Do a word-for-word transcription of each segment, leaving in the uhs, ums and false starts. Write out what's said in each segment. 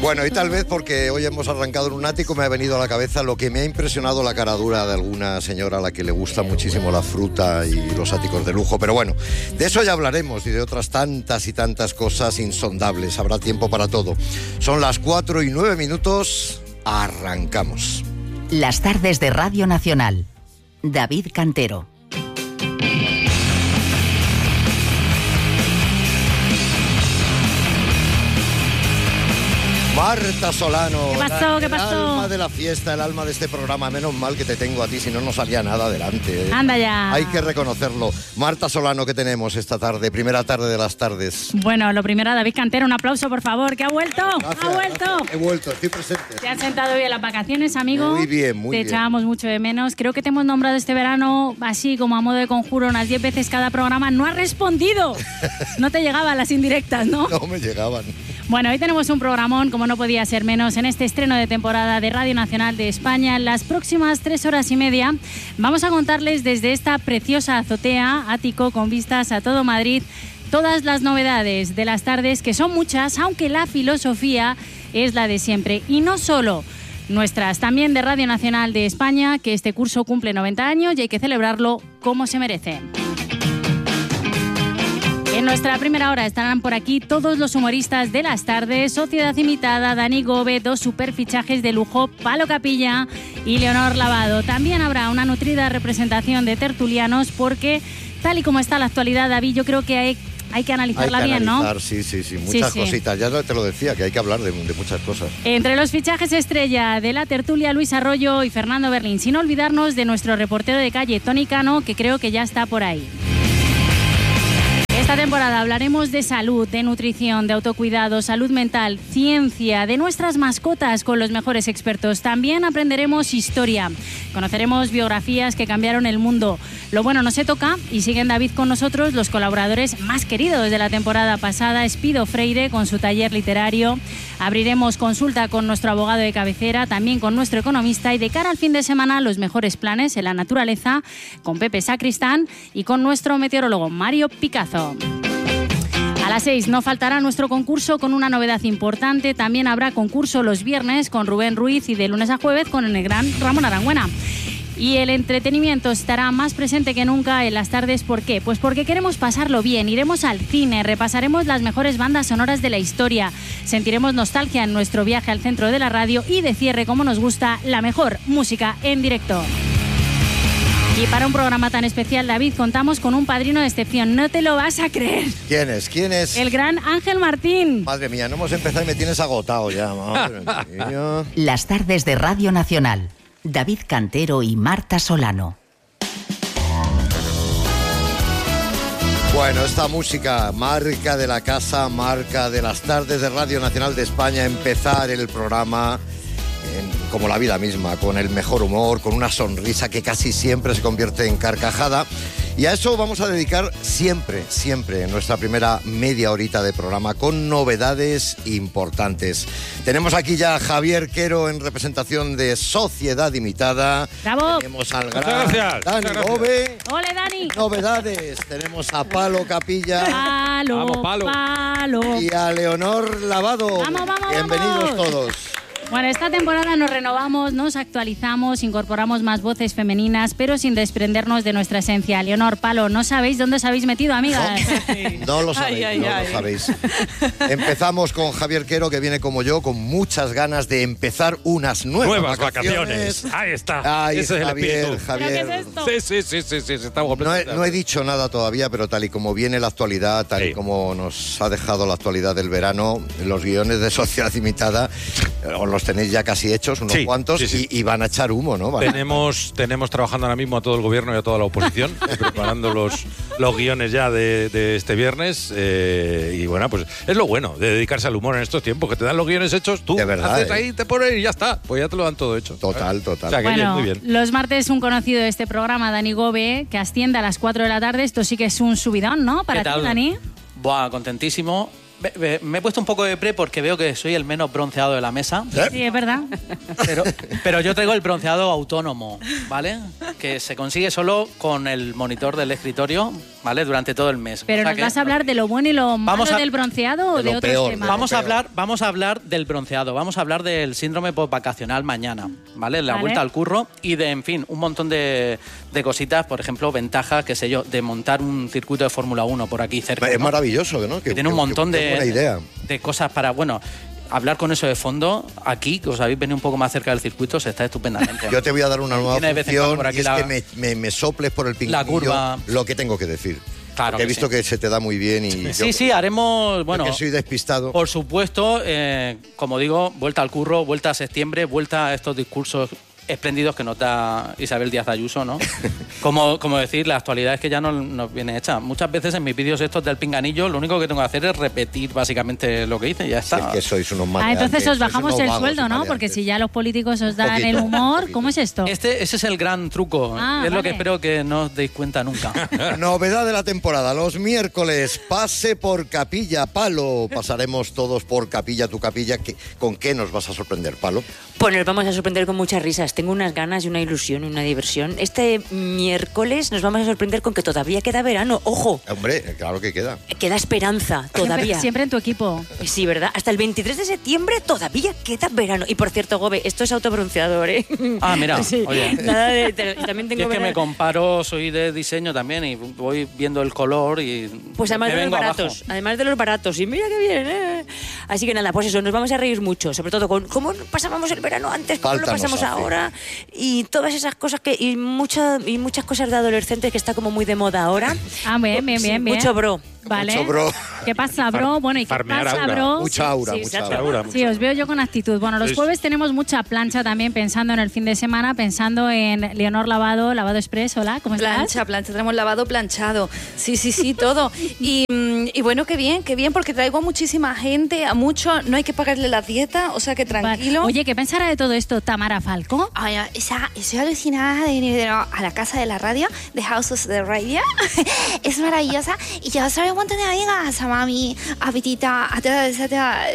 Bueno, y tal vez porque hoy hemos arrancado en un ático me ha venido a la cabeza lo que me ha impresionado la cara dura de alguna señora a la que le gusta muchísimo la fruta y los áticos de lujo. Pero bueno, de eso ya hablaremos y de otras tantas y tantas cosas insondables. Habrá tiempo para todo. Son las cuatro y nueve minutos. Arrancamos. Las tardes de Radio Nacional. David Cantero. Marta Solano. ¿Qué pasó? ¿Qué pasó? El alma de la fiesta, el alma de este programa. Menos mal que te tengo a ti, si no, no salía nada adelante. Anda ya. Hay que reconocerlo. Marta Solano, ¿qué tenemos esta tarde? Primera tarde de las tardes. Bueno, lo primero, David Cantero, un aplauso, por favor, que ha vuelto. Gracias, ha vuelto. Gracias. He vuelto, estoy presente. ¿Te has sentado bien las vacaciones, amigo? Muy bien, muy te bien. Te echábamos mucho de menos. Creo que te hemos nombrado este verano, así como a modo de conjuro, unas diez veces cada programa. ¡No has respondido! No te llegaban las indirectas, ¿no? No me llegaban. Bueno, hoy tenemos un programón, como no podía ser menos, en este estreno de temporada de Radio Nacional de España. En las próximas tres horas y media vamos a contarles desde esta preciosa azotea, ático con vistas a todo Madrid, todas las novedades de las tardes, que son muchas, aunque la filosofía es la de siempre. Y no solo nuestras, también de Radio Nacional de España, que este curso cumple noventa años y hay que celebrarlo como se merece. En nuestra primera hora estarán por aquí todos los humoristas de las tardes, Sociedad Imitada, Dani Gobe, dos superfichajes de lujo, Palo Capilla y Leonor Lavado. También habrá una nutrida representación de tertulianos porque, tal y como está la actualidad, David, yo creo que hay, hay que analizarla hay que bien, analizar, ¿no? Sí, sí, sí, muchas sí, cositas. Sí. Ya te lo decía, que hay que hablar de, de muchas cosas. Entre los fichajes estrella de la tertulia, Luis Arroyo y Fernando Berlín, sin olvidarnos de nuestro reportero de calle, Tony Cano, que creo que ya está por ahí. Esta temporada hablaremos de salud, de nutrición, de autocuidado, salud mental, ciencia, de nuestras mascotas con los mejores expertos. También aprenderemos historia, conoceremos biografías que cambiaron el mundo. Lo bueno no se toca y siguen, David, con nosotros los colaboradores más queridos de la temporada pasada. Espido Freire con su taller literario. Abriremos consulta con nuestro abogado de cabecera, también con nuestro economista, y de cara al fin de semana los mejores planes en la naturaleza con Pepe Sacristán y con nuestro meteorólogo Mario Picazo. A las seis no faltará nuestro concurso con una novedad importante. También habrá concurso los viernes con Rubén Ruiz y de lunes a jueves con el gran Ramón Arangüena. Y el entretenimiento estará más presente que nunca en las tardes. ¿Por qué? Pues porque queremos pasarlo bien. Iremos al cine, repasaremos las mejores bandas sonoras de la historia, sentiremos nostalgia en nuestro viaje al centro de la radio y de cierre, como nos gusta, la mejor música en directo. Y para un programa tan especial, David, contamos con un padrino de excepción. No te lo vas a creer. ¿Quién es? ¿Quién es? El gran Ángel Martín. Madre mía, no hemos empezado y me tienes agotado ya. Madre mía. Las tardes de Radio Nacional. David Cantero y Marta Solano. Bueno, esta música, marca de la casa, marca de las tardes de Radio Nacional de España, empezar el programa en, como la vida misma, con el mejor humor, con una sonrisa que casi siempre se convierte en carcajada. Y a eso vamos a dedicar siempre, siempre, en nuestra primera media horita de programa, con novedades importantes. Tenemos aquí ya a Javier Quero en representación de Sociedad Imitada. ¡Bravo! Tenemos al Muchas gran gracias, Dani muchas gracias. Gobe. ¡Ole, Dani! Novedades. Tenemos a Palo Capilla. ¡Palo, Vamos, Palo. palo! Y a Leonor Lavado. Vamos, vamos, Bienvenidos vamos. todos. Bueno, esta temporada nos renovamos, nos actualizamos, incorporamos más voces femeninas, pero sin desprendernos de nuestra esencia. Leonor, Palo, ¿no sabéis dónde os habéis metido, amigas? No lo sabéis, Ay, ay, no ay. lo sabéis. Empezamos con Javier Quero, que viene como yo, con muchas ganas de empezar unas nuevas, Nuevas vacaciones. Ahí está. Ay, Ese es el Javier, espíritu. Javier. ¿Pero qué es esto? Sí, sí, sí, sí, sí, sí, estamos No he, completamente. no he dicho nada todavía, pero tal y como viene la actualidad, tal y Sí. como nos ha dejado la actualidad del verano, los guiones de Sociedad Imitada, eh, os los tenéis ya casi hechos, unos Sí, cuantos, sí, sí. Y, y van a echar humo, ¿no? Van a- Tenemos, tenemos trabajando ahora mismo a todo el gobierno y a toda la oposición, preparando los, los guiones ya de, de este viernes. eh, y bueno, pues es lo bueno de dedicarse al humor en estos tiempos, que te dan los guiones hechos, tú De verdad, haces ¿eh? ahí, te pones y ya está. Pues ya te lo dan todo hecho. Total, total. O sea, que bien, Bueno, muy bien. los martes un conocido de este programa, Dani Gobe, que asciende a las cuatro de la tarde. Esto sí que es un subidón, ¿no? Para ¿Qué ti, tal? Dani. Buah, contentísimo. Ve- ve- Me he puesto un poco de pre porque veo que soy el menos bronceado de la mesa. ¿Eh? Sí, es verdad. Pero, pero yo traigo el bronceado autónomo, ¿vale? que se consigue solo con el monitor del escritorio, ¿vale? Durante todo el mes. Pero o sea ¿nos que, vas a hablar de lo bueno y lo malo Vamos a- del bronceado o de de, lo otros peor, temas? Vamos a Pero- hablar, vamos a hablar del bronceado, vamos a hablar del síndrome postvacacional mañana, ¿vale? La Vale. vuelta al curro y de, en fin, un montón de, de cositas, por ejemplo, ventajas, qué sé yo, de montar un circuito de Fórmula uno por aquí cerca. Es ¿no? maravilloso, ¿no? Que tiene un montón qué de, buena idea. de cosas para, bueno, hablar con eso de fondo, aquí, que os habéis venido un poco más cerca del circuito, se está estupendamente. Yo te voy a dar una nueva Tiene de vez en cuando función por aquí y es la- que me, me- me soples por el pinganillo La curva. lo que tengo que decir. Claro Porque he que visto sí. que se te da muy bien y Sí, yo, sí, haremos, yo bueno, que soy despistado. por supuesto, eh, como digo, vuelta al curro, vuelta a septiembre, vuelta a estos discursos espléndidos que nos da Isabel Díaz Ayuso, ¿no? Como, como decir, la actualidad es que ya no nos viene hecha. Muchas veces en mis vídeos estos del pinganillo, lo único que tengo que hacer es repetir básicamente lo que hice y ya Si está. es que sois unos Ah, maleantes, entonces os sois bajamos unos el vagos y sueldo, ¿no? maleantes. Porque si ya los políticos os dan poquito, el un humor, poquito. ¿cómo es esto? Este, ese es el gran truco. Ah, es lo que vale. espero que no os deis cuenta nunca. Novedad de la temporada, los miércoles, pase por Capilla, Palo. Pasaremos todos por Capilla, tu Capilla. ¿Qué- ¿Con qué nos vas a sorprender, Palo? Pues nos vamos a sorprender con muchas risas. Tengo unas ganas y una ilusión y una diversión. Este miércoles nos vamos a sorprender con que todavía queda verano. ¡Ojo! Hombre, claro que queda. Queda esperanza, Siempre, todavía. siempre en tu equipo. Sí, ¿verdad? Hasta el veintitrés de septiembre todavía queda verano. Y por cierto, Gobe, esto es autobronceador, ¿eh? Ah, mira, Sí, oye. nada de- te- también Y tengo es que me verano. comparo, soy de diseño también y voy viendo el color y Pues además me de los vengo baratos, abajo. además de los baratos, y mira qué bien, ¿eh? Así que nada, pues eso, nos vamos a reír mucho, sobre todo con cómo pasábamos el verano antes, cómo Falta lo nos pasamos hace. ahora, y todas esas cosas que, y, mucha, y muchas cosas de adolescentes que está como muy de moda ahora. Ah, bien, bien, Sí, bien, bien. mucho bro. Vale. Mucho bro. ¿Qué pasa, bro? Bueno, ¿y qué Farmear pasa, aura. bro? Mucha aura, sí, mucha exacto. aura. Aura, Sí, os veo yo con actitud. Bueno, los Sí. jueves tenemos mucha plancha también pensando en el fin de semana, pensando en Leonor Lavado, Lavado Express. Hola, ¿cómo estás? Plancha, plancha, tenemos lavado, planchado. Sí, sí, sí, todo. Y, mm, y bueno, qué bien, qué bien, porque traigo a muchísima gente, a mucho, no hay que pagarle la dieta, o sea que tranquilo. Vale. Oye, ¿qué pensará de todo esto Tamara Falco? Ay, esa- estoy alucinada de venir de nuevo a la casa de la radio, de House of the Radio. Es maravillosa. Y yo soy un montón de amigas, a mami, a Pitita, a todas, a todas.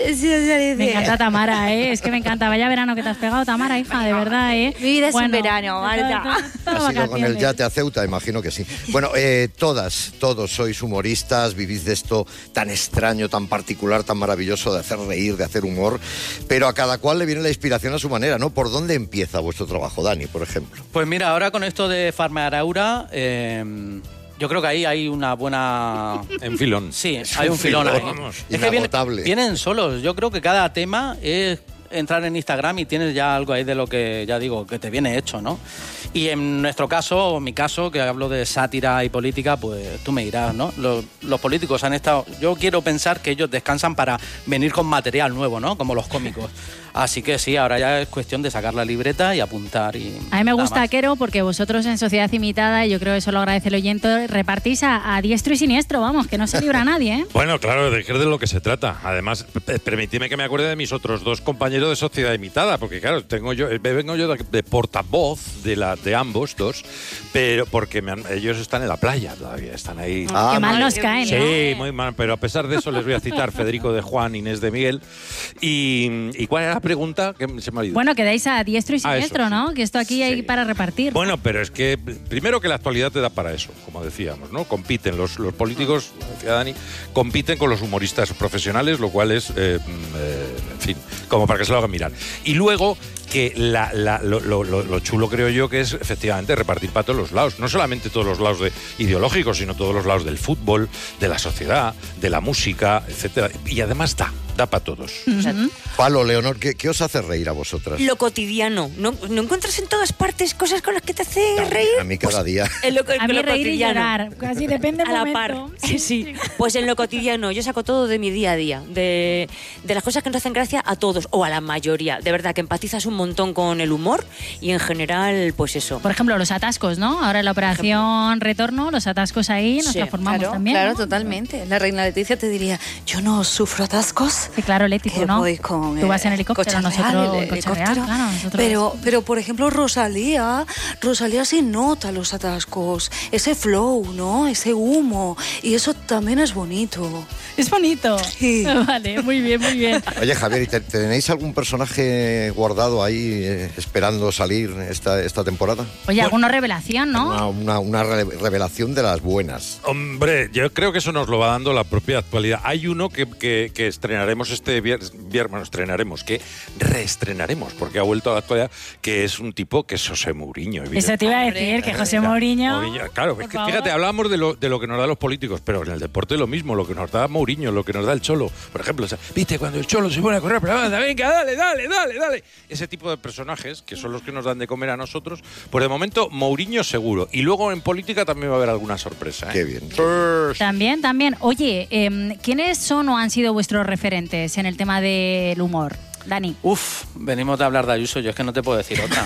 Me encanta Tamara, ¿eh? Es que me encanta. Vaya verano que te has pegado, Tamara, hija, de verdad, ¿eh? Mi vida es un verano, Marta. todo- todo- todo ¿Has ido con el vacaciones. yate a Ceuta? Imagino que sí. Bueno, eh, todas, todos sois humoristas, vivís de esto tan extraño, tan particular, tan maravilloso de hacer reír, de hacer humor, pero a cada cual le viene la inspiración a su manera, ¿no? ¿Por dónde empieza vuestro trabajo, Dani, por ejemplo? Pues mira, ahora con esto de Farmear Aura, eh, yo creo que ahí hay una buena... En filón. Sí, Es hay un un filón ahí. filón, vamos, Es que vienen, inagotable. vienen solos. Yo creo que cada tema es entrar en Instagram y tienes ya algo ahí de lo que, ya digo, que te viene hecho, ¿no? Y en nuestro caso, o en mi caso, que hablo de sátira y política, pues tú me dirás, ¿no? Los, los políticos han estado... Yo quiero pensar que ellos descansan para venir con material nuevo, ¿no? Como los cómicos. Así que sí, ahora ya es cuestión de sacar la libreta y apuntar y... A mí me nada gusta, más. Quero, porque vosotros en Sociedad Imitada, y yo creo que eso lo agradece el oyente, repartís a, a diestro y siniestro, vamos, que no se libra nadie, ¿eh? Bueno, claro, de qué es de lo que se trata. Además, p- permitidme que me acuerde de mis otros dos compañeros de Sociedad Imitada, porque claro, tengo yo, eh, vengo yo de, de portavoz de, la, de ambos dos, pero porque me han- ellos están en la playa todavía, están ahí. Ah, Qué mal vale. nos caen, Sí, ¿no? muy mal, pero a pesar de eso les voy a citar Federico de Juan, Inés de Miguel. ¿Y, ¿y cuál era la pregunta? Que se me ha ido. Bueno, quedáis a diestro y Ah, eso, siniestro, sí. ¿no? Que esto aquí hay Sí. para repartir. Bueno, pero es que primero que la actualidad te da para eso, como decíamos, ¿no? Compiten los, los políticos, como decía Dani, compiten con los humoristas profesionales, lo cual es, eh, eh, en fin, como para que se lo hagan mirar. Y luego que la, la- lo, lo- lo- lo chulo creo yo que es efectivamente repartir para todos los lados, no solamente todos los lados de ideológicos, sino todos los lados del fútbol, de la sociedad, de la música, etcétera. Y además da, da para todos. Palo, Leonor, ¿qué, qué os hace reír a vosotras? Lo cotidiano. ¿No, ¿No encuentras en todas partes cosas con las que te hace reír? A mí cada día. En lo, A mí lo reír y cotidiano. llorar, casi depende del A la momento. par, sí. Pues en lo cotidiano, yo saco todo de mi día a día, de, de las cosas que nos hacen gracia a todos, o a la mayoría. De verdad, que empatizas un montón con el humor y en general, pues eso. Por ejemplo, los atascos, ¿no? Ahora en la operación retorno, los atascos ahí nos Sí, transformamos Claro, también. claro, ¿no? totalmente. La reina Leticia te diría, yo no sufro atascos. Sí, claro, Leti, que tú no. voy con Tú vas en eh, helicóptero, coche nosotros real, en el coche real, helicóptero. claro, nosotros- pero, pero, por ejemplo, Rosalía, Rosalía sí nota los atascos, ese flow, ¿no? Ese humo, y eso también es bonito. Es bonito. Sí. Vale, muy bien, muy bien. Oye, Javier, ¿y te- tenéis algún personaje guardado ahí ahí eh, esperando salir esta, esta temporada? Oye, alguna revelación, ¿no? Una, una, una re- revelación de las buenas. Hombre, yo creo que eso nos lo va dando la propia actualidad. Hay uno que, que, que estrenaremos este viernes, bueno, estrenaremos, que reestrenaremos, porque ha vuelto a la actualidad, que es un tipo que es José Mourinho. Eso te iba a decir, que José Mourinho... Mourinho, claro, por es que favor. fíjate, hablábamos de lo, de lo que nos da los políticos, pero en el deporte lo mismo, lo que nos da Mourinho, lo que nos da el Cholo. Por ejemplo, o sea, viste, cuando el Cholo se pone a correr, pero anda, venga, dale, dale, dale, dale. Ese tipo de personajes, que son los que nos dan de comer a nosotros, pues de momento Mourinho seguro. Y luego en política también va a haber alguna sorpresa, ¿eh? Qué bien. Pues, También, también. Oye, eh, ¿quiénes son o han sido vuestros referentes en el tema del humor? Dani. Uf, venimos de hablar de Ayuso, yo es que no te puedo decir otra.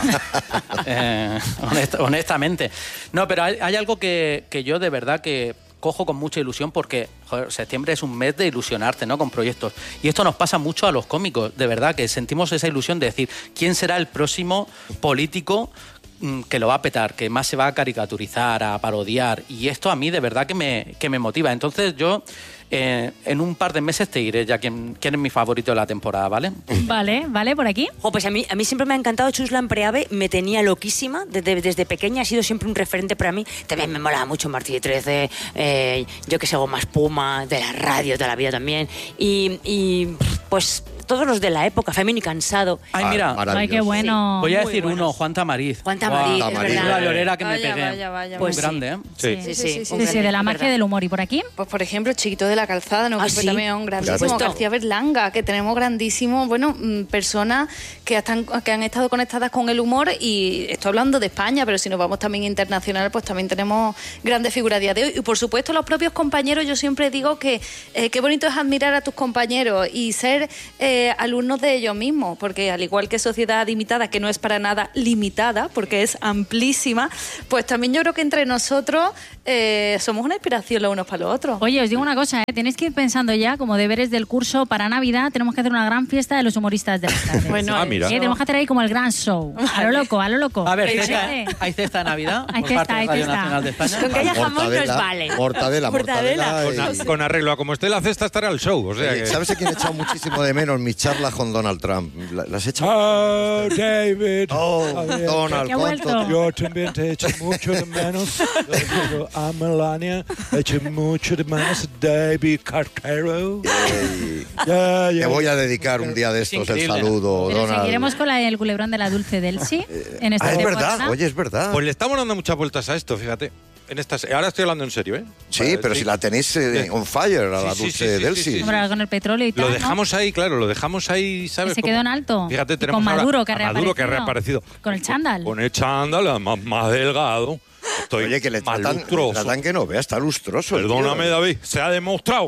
eh, honest, honestamente. No, pero hay, hay algo que, que yo de verdad que cojo con mucha ilusión porque, joder, septiembre es un mes de ilusionarte, ¿no? Con proyectos. Y esto nos pasa mucho a los cómicos, de verdad, que sentimos esa ilusión de decir, ¿quién será el próximo político que lo va a petar, que más se va a caricaturizar, a parodiar? Y esto a mí de verdad que me, que me motiva. Entonces yo eh, en un par de meses te diré ya quién, quién es mi favorito de la temporada, ¿vale? Vale, vale, por aquí. Jo, pues a mí, a mí siempre me ha encantado Chuslan Preave, me tenía loquísima, desde, desde pequeña ha sido siempre un referente para mí. También me molaba mucho Martí trece, eh, yo que sé, Goma Espuma, de la radio, de la vida también. Y, y pues todos los de la época, Femini Cansado. Ay, mira, Ah, Ay, qué bueno. voy a Muy decir buenos. uno, Juan Tamariz. Juan Tamariz, Guau, es es verdad. la llorera que me Vaya, pegué. vaya, vaya, Pues Muy sí. grande, ¿eh? sí. Sí, sí, un Sí, sí, grande, de la es magia verdad. del humor. ¿Y por aquí? Pues por ejemplo, Chiquito de la Calzada, ¿no? ¿Ah, Que fue sí? también un grandísimo. Claro. García Berlanga, que tenemos grandísimos, bueno, mm, personas que, están, que han estado conectadas con el humor, y estoy hablando de España, pero si nos vamos también internacional, pues también tenemos grandes figuras a día de hoy. Y por supuesto los propios compañeros, yo siempre digo que eh, qué bonito es admirar a tus compañeros y ser eh, alumnos de ellos mismos, porque al igual que Sociedad Limitada, que no es para nada limitada, porque es amplísima, pues también yo creo que entre nosotros eh, somos una inspiración los unos para los otros. Oye, os digo una cosa, ¿eh? Tenéis que ir pensando ya, como deberes del curso para Navidad, tenemos que hacer una gran fiesta de los humoristas de las tardes. Bueno, Ah, mira. Sí, tenemos que hacer ahí como el gran show. A lo loco, a lo loco. A ver, ¿Sí? cesta- ¿hay cesta de Navidad Hay por cesta, parte de hay Radio cesta. Nacional de España? Con que haya jamón nos Mortadela, vale. Mortadela, mortadela. Con, y- a- con arreglo a como esté la cesta estará el show. O sea Oye, que... ¿sabes a quién he echado muchísimo de menos? Mis charlas con Donald Trump. ¿La- ¿Las he echado? Oh, David. Oh, A ver, Donald, que ha ¿cuánto vuelto. te- Yo también te echo mucho de menos. Yo a Melania echo mucho de menos a David Cartero. Ey, Ya, ya. Te voy a dedicar un día de Es estos el increíble. saludo, Pero Donald. seguiremos con la del culebrón de la Dulce Delsi en esta Ah, es temporada. verdad, oye, es verdad. Pues le estamos dando muchas vueltas a esto, fíjate. En estas, ahora estoy hablando en serio, ¿eh? Sí, Vale, pero si la tenéis eh, Sí. on fire a la Sí, sí, dulce sí, sí, Delsi. sí, sí. Hombre, ahora con el petróleo y tal, Lo ¿no? dejamos ahí, claro, lo dejamos ahí, ¿sabes? Que se cómo? quedó en alto. Fíjate, Y tenemos con ahora Maduro, que ha a Maduro, que ha reaparecido. reaparecido. Con el chándal. Con el chándal, más, más delgado. Estoy Oye, que le más tratan, le lustroso. tratan que no vea, está lustroso. el Perdóname, tío. David, se ha demostrado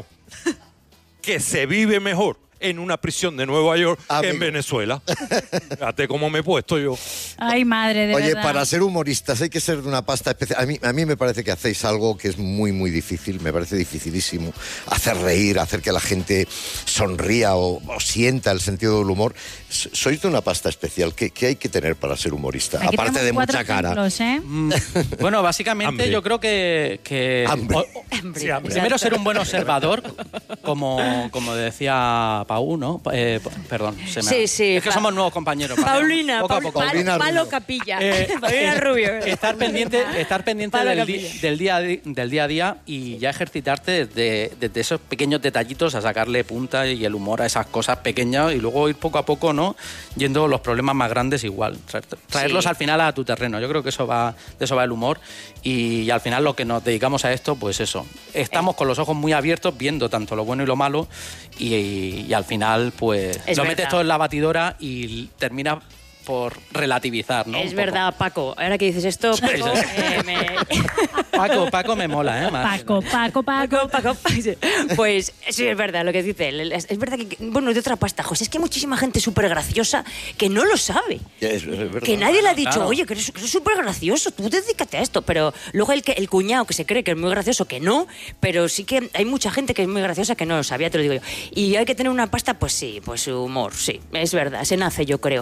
que se vive mejor en una prisión de Nueva York que Amigo. en Venezuela. Fíjate cómo me he puesto yo. Ay, madre, de Oye, verdad. para ser humoristas hay que ser de una pasta especial. A mí, a mí me parece que hacéis algo que es muy, muy difícil. Me parece dificilísimo. Hacer reír, hacer que la gente sonría o, o sienta el sentido del humor. S- Sois de una pasta especial. ¿Qué, qué hay que tener para ser humorista? Aquí Aparte tenemos de cuatro mucha cara. ejemplos, ¿eh? Mm, Bueno, básicamente Hambre. yo creo que... que Hambre. o- o- primero ser un buen observador, como, como decía Pau, ¿no? Eh, p- perdón, se me ha- Sí, sí, es que Pa- somos nuevos compañeros. Paulina, poco a Paul- poco. Pal- Paulina Palo Rubio. Capilla. Eh, Paulina eh, Rubio. Estar pendiente, estar pendiente Palo del, di- Capilla. del, día, a di- del día a día y ya ejercitarte desde, desde esos pequeños detallitos a sacarle punta y el humor a esas cosas pequeñas y luego ir poco a poco, ¿no? Yendo a los problemas más grandes igual. Traer- Traerlos Sí. al final a tu terreno. Yo creo que eso va, de eso va el humor y, y al final lo que nos dedicamos a esto, pues eso. Estamos con los ojos muy abiertos viendo tanto lo bueno y lo malo y, y- y al final, pues Es lo verdad. metes todo en la batidora y termina por relativizar, ¿no? Es Un verdad, Paco. Ahora que dices esto, Paco, sí. eh, me- poco. Paco, Paco me mola, ¿eh? Más. Paco, Paco, Paco. Paco, Paco. Pues sí, es verdad lo que dice él. Es, es verdad que, bueno, de otra pasta, José, es que hay muchísima gente súper graciosa que no lo sabe. Ya, es- es verdad. Que nadie le ha dicho, claro. oye, que eres que eres súper gracioso, tú dedícate a esto. Pero luego el, que, el cuñado que se cree que es muy gracioso, que no, pero sí que hay mucha gente que es muy graciosa que no lo sabía, te lo digo yo. Y hay que tener una pasta, pues sí, pues humor, sí, es verdad, se nace, yo creo.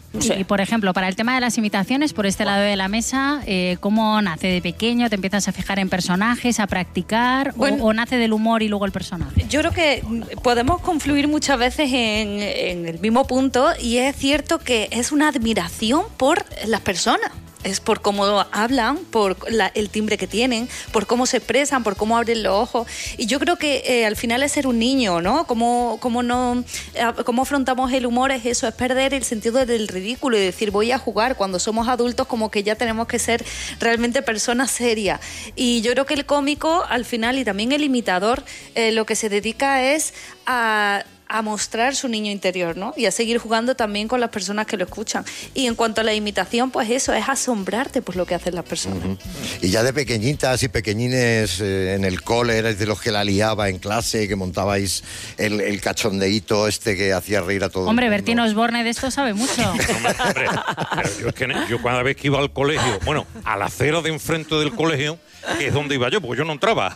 No sé. Y, por ejemplo, para el tema de las imitaciones, por este lado de la mesa, eh, ¿cómo nace de pequeño? ¿Te empiezas a fijar en personajes, a practicar? Bueno, o, ¿O nace del humor y luego el personaje? Yo creo que podemos confluir muchas veces en, en el mismo punto, y es cierto que es una admiración por las personas. Es por cómo hablan, por la, el timbre que tienen, por cómo se expresan, por cómo abren los ojos. Y yo creo que eh, al final es ser un niño, ¿no? Cómo, cómo, no, eh, cómo afrontamos el humor es eso, es perder el sentido del ridículo y decir voy a jugar. Cuando somos adultos como que ya tenemos que ser realmente personas serias. Y yo creo que el cómico al final, y también el imitador, eh, lo que se dedica es a... a mostrar su niño interior, ¿no? Y a seguir jugando también con las personas que lo escuchan. Y en cuanto a la imitación, pues eso, es asombrarte por lo que hacen las personas. Uh-huh. Y ya de pequeñitas y pequeñines eh, en el cole, erais de los que la liaba en clase, que montabais el, el cachondeíto este que hacía reír a todo Hombre, el mundo. Bertín Osborne de esto sabe mucho. Hombre, pero yo, es que yo cada vez que iba al colegio, bueno, a la acera de enfrente del colegio, que es donde iba yo, porque yo no entraba.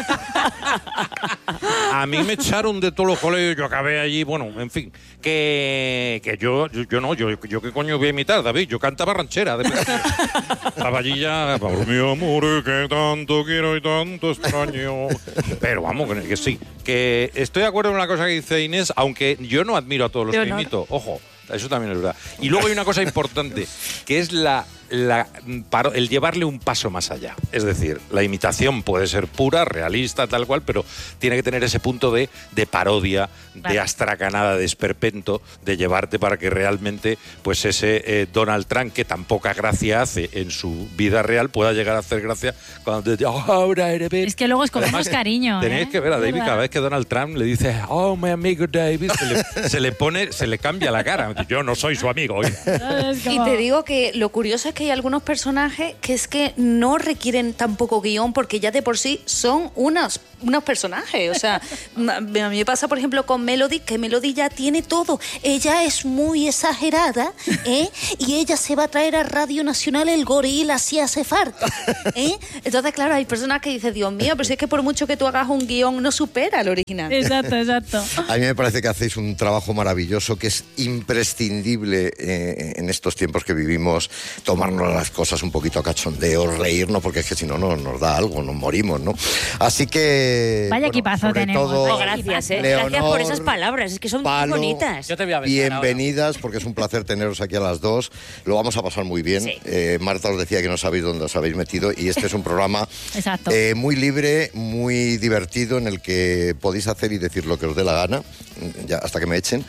A mí me echaron de todos los colegios, yo acabé allí, bueno, en fin, que, que yo, yo, yo no, yo, yo qué coño voy a imitar, David, yo cantaba ranchera. De Estaba allí ya, por mi amor, que tanto quiero y tanto extraño. Pero vamos, que, que sí, que estoy de acuerdo en una cosa que dice Inés, aunque yo no admiro a todos los que imito, ojo. Eso también es verdad. Y luego hay una cosa importante, que es la, la, el llevarle un paso más allá. Es decir, la imitación puede ser pura, realista, tal cual, pero tiene que tener ese punto de, de parodia, vale, de astracanada, de esperpento, de llevarte para que realmente pues ese eh, Donald Trump, que tan poca gracia hace en su vida real, pueda llegar a hacer gracia cuando te dice, oh, ahora eres... Es que luego escogemos cariño. Tenéis ¿eh? que ver a David, cada vez que Donald Trump le dice, oh, mi amigo David, se le, se le pone, se le cambia la cara. Yo no soy su amigo. Oiga. Y te digo que lo curioso es que hay algunos personajes que es que no requieren tan poco guión, porque ya de por sí son unos, unos personajes. O sea, a mí me pasa, por ejemplo, con Melody, que Melody ya tiene todo. Ella es muy exagerada, ¿eh? Y ella se va a traer a Radio Nacional el gorila si hace falta, ¿eh? Entonces, claro, hay personas que dicen, Dios mío, pero si es que por mucho que tú hagas un guión, no supera el original. Exacto, exacto. A mí me parece que hacéis un trabajo maravilloso, que es imprescindible eh, en estos tiempos que vivimos, tomarnos las cosas un poquito a cachondeo, reírnos, porque es que si no, no nos da algo, nos morimos, ¿no? Así que... Vaya bueno, equipazo tenemos. todo, oh, gracias, eh. Leonor, gracias por esas palabras, es que son Palo, muy bonitas. Yo te voy a besar bienvenidas, ahora, porque es un placer teneros aquí a las dos. Lo vamos a pasar muy bien. Sí. Eh, Marta os decía que no sabéis dónde os habéis metido, y este es un programa eh, muy libre, muy divertido, en el que podéis hacer y decir lo que os dé la gana, ya hasta que me echen.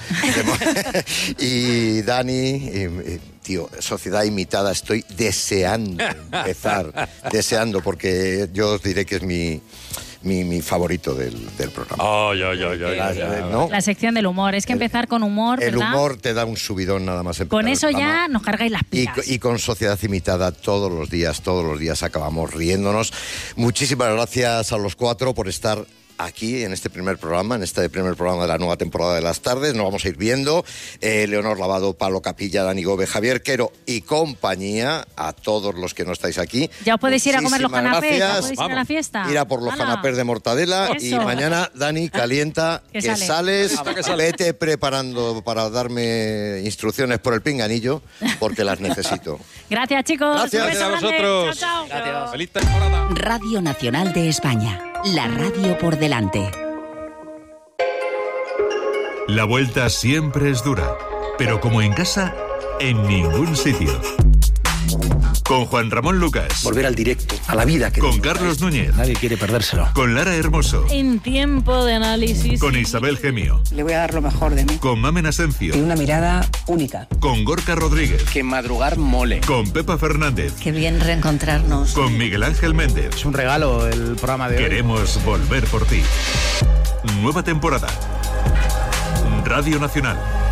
Y Dani, y, y, tío, Sociedad Imitada, estoy deseando empezar, deseando, porque yo os diré que es mi... Mi, mi favorito del, del programa. Oh, ya, ya, ya, ya, ya. ¿No? La sección del humor. Es que empezar con humor, El ¿verdad? humor te da un subidón nada más empezar Con eso el ya programa. nos cargáis las Y, pilas. y con Sociedad Imitada todos los días, todos los días acabamos riéndonos. Muchísimas gracias a los cuatro por estar aquí en este primer programa, en este primer programa de la nueva temporada de Las Tardes. Nos vamos a ir viendo. Eh, Leonor Lavado, Pablo Capilla, Dani Gómez, Javier Quero y compañía, a todos los que no estáis aquí. Ya os podéis ir a comer los Muchísimas canapés, ya gracias. podéis ir a la fiesta. Ir a por los ¡Hala! canapés de mortadela. Eso. Y mañana, Dani, calienta, Que que, sale. sales, Ah, que sale. vete preparando para darme instrucciones por el pinganillo, porque las necesito. Gracias, chicos. Gracias. Un beso Gracias a grande. vosotros. Chao, chao. Gracias. Feliz temporada. Radio Nacional de España. La radio por delante. La vuelta siempre es dura, pero como en casa, en ningún sitio. Con Juan Ramón Lucas. Volver al directo, a la vida. Que Con Carlos Núñez. Nadie quiere perdérselo. Con Lara Hermoso. En tiempo de análisis. Con Isabel Gemio. Le voy a dar lo mejor de mí. Con Mamen Asencio. Tiene una mirada única. Con Gorka Rodríguez. Que madrugar mole. Con Pepa Fernández. Qué bien reencontrarnos. Con Miguel Ángel Méndez. Es un regalo el programa de hoy. Queremos volver por ti. Nueva temporada. Radio Nacional.